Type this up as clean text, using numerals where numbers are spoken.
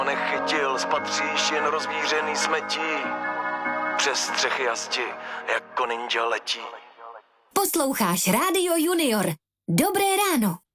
Nechytil, spatříš jen rozvířený smetí. Přes střechy a zdi, jako ninja letí. Posloucháš Rádio Junior. Dobré ráno.